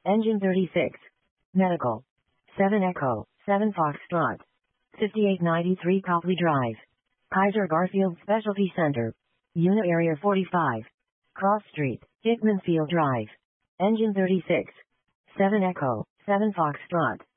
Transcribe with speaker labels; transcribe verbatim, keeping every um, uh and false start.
Speaker 1: Engine thirty-six. Medical. seven Echo, seven Foxtrot. fifty-eight ninety-three Copley Drive. Kaiser Garfield Specialty Center. Unit Area forty-five. Cross Street, Hickman Field Drive. Engine thirty-six. seven Echo, seven Foxtrot.